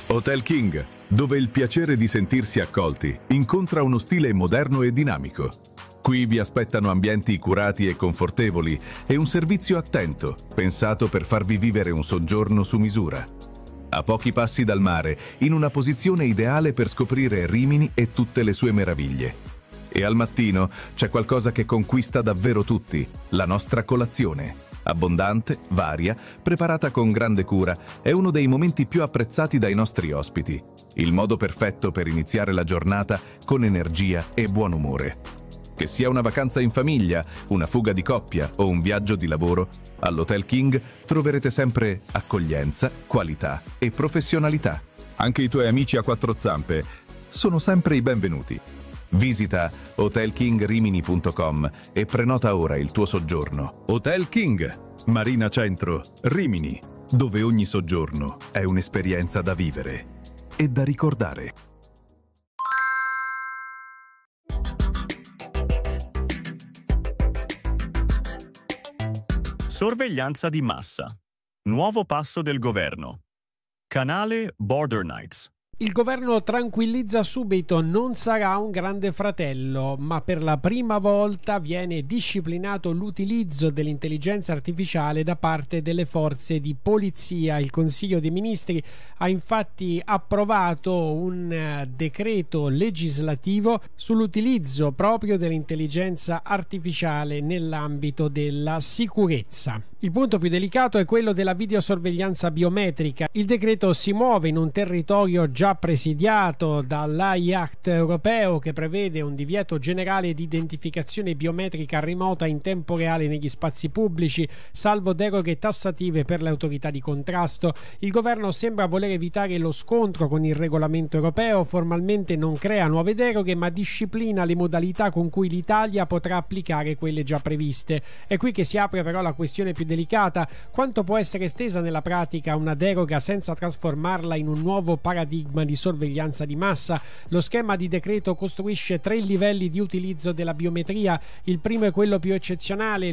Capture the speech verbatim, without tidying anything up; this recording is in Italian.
Hotel King, dove il piacere di sentirsi accolti incontra uno stile moderno e dinamico. Qui vi aspettano ambienti curati e confortevoli e un servizio attento, pensato per farvi vivere un soggiorno su misura. A pochi passi dal mare, in una posizione ideale per scoprire Rimini e tutte le sue meraviglie. E al mattino c'è qualcosa che conquista davvero tutti, la nostra colazione. Abbondante, varia, preparata con grande cura, è uno dei momenti più apprezzati dai nostri ospiti. Il modo perfetto per iniziare la giornata con energia e buon umore. Che sia una vacanza in famiglia, una fuga di coppia o un viaggio di lavoro, all'Hotel King troverete sempre accoglienza, qualità e professionalità. Anche i tuoi amici a quattro zampe sono sempre i benvenuti. Visita hotel king rimini punto com e prenota ora il tuo soggiorno. Hotel King, Marina Centro, Rimini, dove ogni soggiorno è un'esperienza da vivere e da ricordare. Sorveglianza di massa. Nuovo passo del governo. Canale Border Knights. Il governo tranquillizza subito, non sarà un grande fratello, ma per la prima volta viene disciplinato l'utilizzo dell'intelligenza artificiale da parte delle forze di polizia. Il Consiglio dei Ministri ha infatti approvato un decreto legislativo sull'utilizzo proprio dell'intelligenza artificiale nell'ambito della sicurezza. Il punto più delicato è quello della videosorveglianza biometrica. Il decreto si muove in un territorio già presidiato dall'A I Act europeo, che prevede un divieto generale di identificazione biometrica remota in tempo reale negli spazi pubblici, salvo deroghe tassative per le autorità di contrasto. Il governo sembra voler evitare lo scontro con il regolamento europeo, formalmente non crea nuove deroghe ma disciplina le modalità con cui l'Italia potrà applicare quelle già previste. È qui che si apre però la questione più delicata: quanto può essere estesa nella pratica una deroga senza trasformarla in un nuovo paradigma di sorveglianza di massa? Lo schema di decreto costruisce tre livelli di utilizzo della biometria. Il primo è quello più eccezionale,